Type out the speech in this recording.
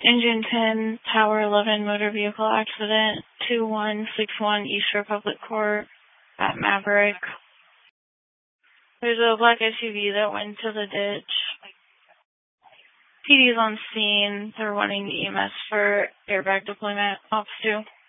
Engine 10, Tower 11, motor vehicle accident, 2161 East Republic Court at Maverick. There's a black SUV that went into the ditch. PD's on scene. They're wanting EMS for airbag deployment. Ops 2.